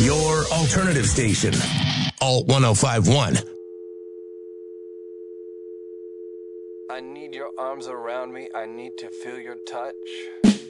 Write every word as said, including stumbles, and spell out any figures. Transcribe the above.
Your alternative station. Alt ten fifty-one. I need your arms around me. I need to feel your touch.